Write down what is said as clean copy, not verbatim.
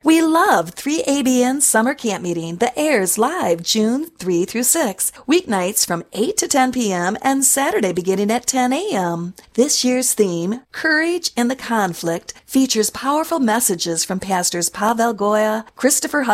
We love 3ABN Summer Camp Meeting that airs live June 3 through 6, weeknights from 8 to 10 p.m. and Saturday beginning at 10 a.m. This year's theme, Courage in the Conflict, features powerful messages from Pastors Pavel Goya, Christopher